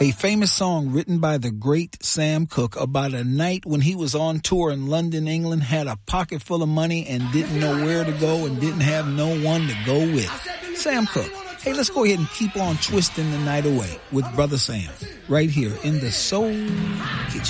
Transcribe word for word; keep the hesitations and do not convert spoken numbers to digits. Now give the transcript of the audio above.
A famous song written by the great Sam Cooke about a night when he was on tour in London, England, had a pocket full of money and didn't know where to go and didn't have no one to go with. Sam Cooke. Hey, let's go ahead and keep on twisting the night away with Brother Sam right here in the Soul Kitchen.